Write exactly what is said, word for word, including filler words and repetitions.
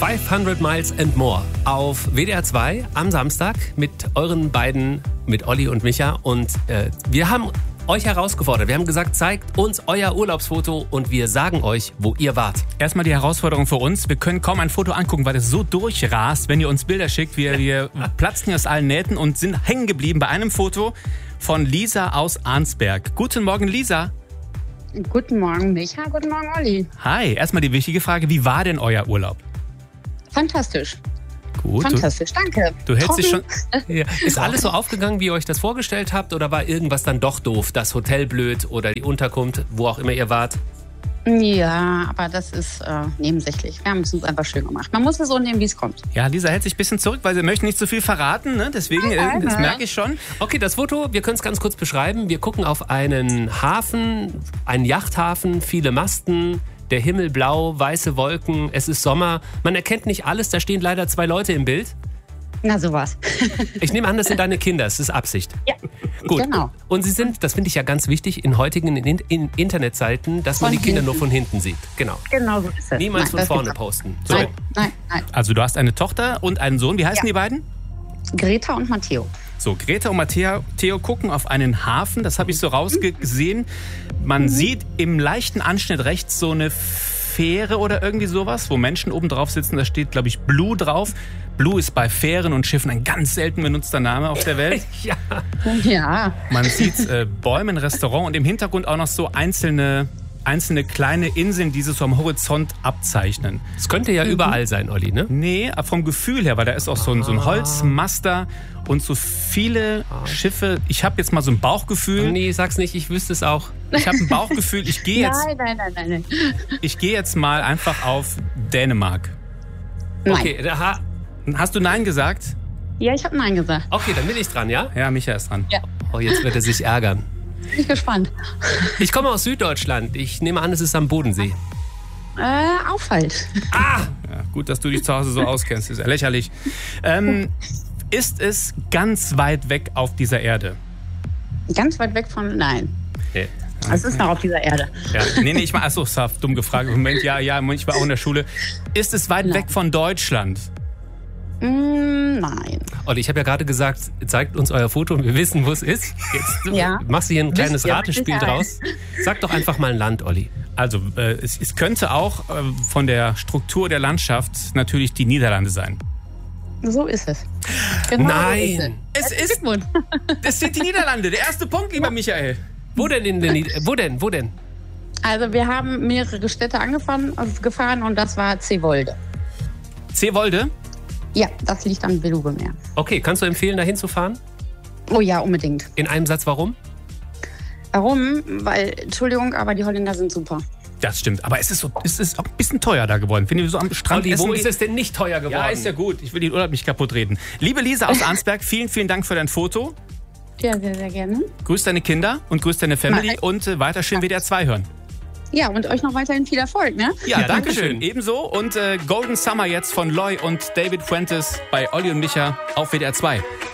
fünfhundert Miles and More auf W D R zwei am Samstag mit euren beiden, mit Olli und Micha. Und äh, wir haben euch herausgefordert. Wir haben gesagt, zeigt uns euer Urlaubsfoto und wir sagen euch, wo ihr wart. Erstmal die Herausforderung für uns. Wir können kaum ein Foto angucken, weil es so durchrast, wenn ihr uns Bilder schickt. Wir, wir platzen aus allen Nähten und sind hängen geblieben bei einem Foto von Lisa aus Arnsberg. Guten Morgen, Lisa. Guten Morgen, Micha. Guten Morgen, Olli. Hi. Erstmal die wichtige Frage. Wie war denn euer Urlaub? Fantastisch. Gut. Fantastisch, danke. Du hältst dich schon... Ja. Ist alles so aufgegangen, wie ihr euch das vorgestellt habt? Oder war irgendwas dann doch doof? Das Hotel blöd oder die Unterkunft, wo auch immer ihr wart? Ja, aber das ist äh, nebensächlich. Wir haben es uns einfach schön gemacht. Man muss es so nehmen, wie es kommt. Ja, Lisa hält sich ein bisschen zurück, weil sie möchte nicht so viel verraten. Ne? Deswegen, äh, das merke ich schon. Okay, das Foto, wir können es ganz kurz beschreiben. Wir gucken auf einen Hafen, einen Yachthafen, viele Masten, der Himmel blau, weiße Wolken, es ist Sommer. Man erkennt nicht alles, da stehen leider zwei Leute im Bild. Na, sowas. Ich nehme an, das sind deine Kinder, das ist Absicht. Ja, gut. Genau. Und sie sind, das finde ich ja ganz wichtig, in heutigen in, in Internetseiten, dass man Von die Kinder hinten. nur von hinten sieht. Genau. Genau so ist es. Niemals Nein, von das vorne gibt's posten. auch. So. Nein, nein, nein. Also du hast eine Tochter und einen Sohn. Wie heißen Ja. die beiden? Greta und Matteo. So, Greta und Matteo Theo gucken auf einen Hafen. Das habe ich so rausgesehen. Man mhm. sieht im leichten Anschnitt rechts so eine Fähre oder irgendwie sowas, wo Menschen oben drauf sitzen. Da steht, glaube ich, Blue drauf. Blue ist bei Fähren und Schiffen ein ganz selten benutzter Name auf der Welt. Ja. Ja. Man sieht äh, Bäume, ein Restaurant und im Hintergrund auch noch so einzelne, einzelne kleine Inseln, die sich so am Horizont abzeichnen. Es könnte ja mhm. überall sein, Olli, ne? Nee, vom Gefühl her, weil da ist auch so ein, so ein Holzmaster und so viele Schiffe. Ich habe jetzt mal so ein Bauchgefühl. Nee, sag's nicht, ich wüsste es auch. Ich habe ein Bauchgefühl, ich gehe jetzt, Nein, nein, nein, nein, nein. ich gehe jetzt mal einfach auf Dänemark. Nein. Okay, da, ha- Hast du Nein gesagt? Ja, ich habe Nein gesagt. okay, dann bin ich dran, ja? Ja, Micha ist dran. Ja, Oh, jetzt wird er sich ärgern. bin ich gespannt. Ich komme aus Süddeutschland. Ich nehme an, es ist am Bodensee. Äh, Aufhalt. Ah! Ja, gut, dass du dich zu Hause so auskennst, ist ja lächerlich. Ähm, ist es ganz weit weg auf dieser Erde? Ganz weit weg von... Nein. Okay. Es ist noch auf dieser Erde. Ja, nee, nee, ich war, achso, ist dumm gefragt. Moment, ja, ja, ich war auch in der Schule. Ist es weit Nein. weg von Deutschland? Mm, nein. Olli, ich habe ja gerade gesagt, zeigt uns euer Foto und wir wissen, wo es ist. Jetzt Ja. machst du hier ein kleines Wisst ihr, Ratespiel mit Sicherheit. draus. Sag doch einfach mal ein Land, Olli. Also, äh, es, es könnte auch äh, von der Struktur der Landschaft natürlich die Niederlande sein. So ist es. Genau Nein. So ist es. Es ist, Glückwunsch. es sind die Niederlande. Der erste Punkt, lieber Michael. Wo denn in den Nied- Wo denn? Wo denn? Also wir haben mehrere Städte angefahren also gefahren und das war Zeewolde. Zeewolde? Ja, das liegt am Beluga-Meer. Okay, kannst du empfehlen, da hinzufahren? Oh ja, unbedingt. In einem Satz, warum? Warum? Weil, Entschuldigung, aber die Holländer sind super. Das stimmt. Aber es ist, so, es ist auch ein bisschen teuer da geworden. Finde ich so am Strand. Olli, wo essen ist geht- es denn nicht teuer geworden? Ja, ist ja gut. Ich will den Urlaub nicht kaputt reden. Liebe Lisa aus Arnsberg, vielen, vielen Dank für dein Foto. Ja, sehr, sehr gerne. Grüß deine Kinder und grüß deine Family Mach ich. und äh, weiter schön W D R zwei hören. Ja, und euch noch weiterhin viel Erfolg, ne? Ja, Ja, danke dankeschön. schön. Ebenso. Und äh, Golden Summer jetzt von Loy und David Fuentes bei Olli und Micha auf W D R zwei.